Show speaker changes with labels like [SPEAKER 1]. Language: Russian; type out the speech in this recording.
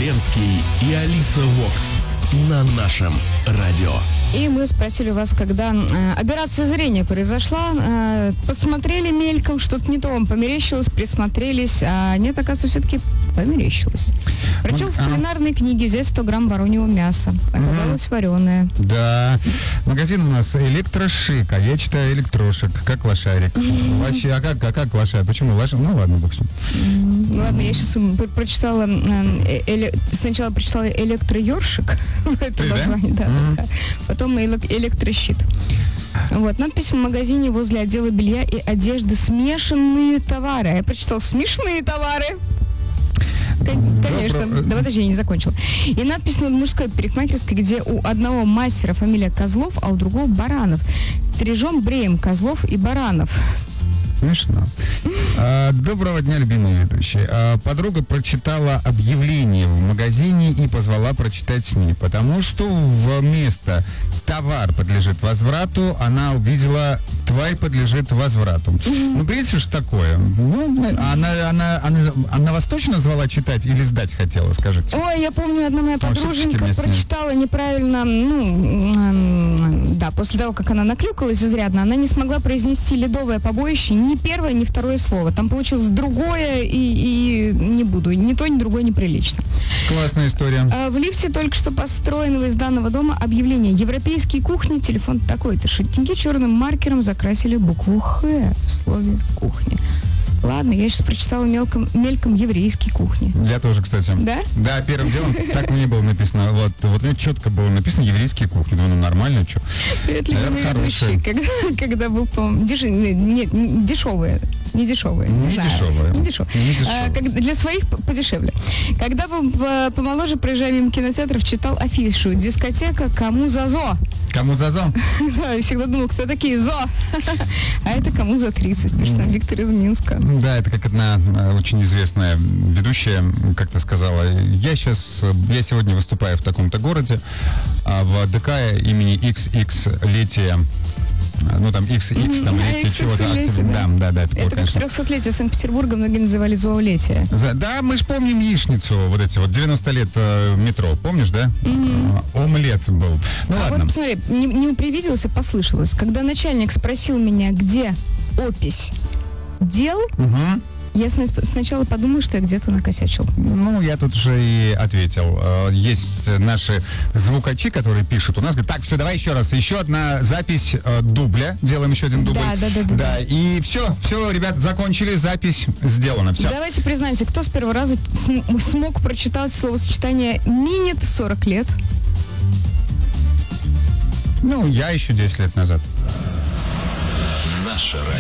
[SPEAKER 1] Ленский и Алиса Вокс на нашем радио.
[SPEAKER 2] И мы спросили у вас, когда операция зрения произошла, посмотрели мельком, что-то не то вам померещилось, присмотрелись, а нет, оказывается, все-таки померещилось. Прочел в кулинарной книге взять 100 грамм вороньего мяса. Оказалось вареное.
[SPEAKER 3] Да. Магазин у нас электрошик, а я читаю электрошик, как лошарик. Вообще, а как лошарик? Почему лошарик? Ну ладно, бог с ним.
[SPEAKER 2] Ладно, я сейчас прочитала, сначала прочитала электроёршик, это название, да. Потом электрощит. Вот, надпись в магазине возле отдела белья и одежды «Смешанные товары». Я прочитала «Смешанные товары». Конечно. Да, подожди, я не закончила. И надпись над мужской парикмахерской, где у одного мастера фамилия Козлов, а у другого Баранов. Стрижем, бреем Козлов и Баранов.
[SPEAKER 3] Смешно. Доброго дня, любимые ведущие. Подруга прочитала объявление в магазине и позвала прочитать с ней, потому что вместо «товар подлежит возврату» она увидела «тварь подлежит возврату». Ну, видите, что такое? Ну, она вас точно назвала читать или сдать хотела, скажите?
[SPEAKER 2] Ой, я помню, одна моя подруженька прочитала неправильно, да, после того, как она наклюкалась изрядно, она не смогла произнести «ледовое побоище» ни первое, ни второе слово. Там получилось другое, и не буду. Ни то, ни другое неприлично.
[SPEAKER 3] Классная история.
[SPEAKER 2] В лифте только что построенного из данного дома объявление «Европейские кухни», телефон такой-то. Шутники черным маркером закрасили букву «Х» в слове «кухня». Ладно, я сейчас прочитала мельком «еврейские кухни».
[SPEAKER 3] Я тоже, кстати.
[SPEAKER 2] Да?
[SPEAKER 3] Да, первым делом так мне было написано. Вот мне четко было написано «еврейские кухни». Ну, нормально, что?
[SPEAKER 2] Привет, любимые ведущие. Когда был, по-моему, дешевые. Не дешевые. Для своих подешевле. Когда был помоложе, проезжая мимо кинотеатров, читал афишу «Дискотека кому за зо».
[SPEAKER 3] Кому за зо?
[SPEAKER 2] Да, я всегда думал, кто такие зо. А это кому за 30, пишет нам Виктор из Минска.
[SPEAKER 3] Да, это как одна очень известная ведущая как-то сказала: я сегодня выступаю в таком-то городе, в ДК имени XX-летия. Ну, там XX, там летие чего-то. Да,
[SPEAKER 2] это как 300-летие Санкт-Петербурга многие называли зоолетие.
[SPEAKER 3] Да, мы же помним яичницу, вот эти вот 90 лет метро, помнишь, да? Омлет был. Ну, ладно.
[SPEAKER 2] Вот посмотри, не привиделось, а послышалось. Когда начальник спросил меня, где опись дел, я сначала подумала, что я где-то накосячил.
[SPEAKER 3] Ну, я тут уже и ответил. Есть наши звукачи, которые пишут у нас, говорят: так, все, давай еще раз. Еще одна запись дубля. Делаем еще один дубль. Да. И все, ребят, закончили, запись сделана. Все.
[SPEAKER 2] Давайте признаемся, кто с первого раза смог прочитать словосочетание «минет 40 лет»?
[SPEAKER 3] Ну, я еще 10 лет назад.
[SPEAKER 1] Наша радио.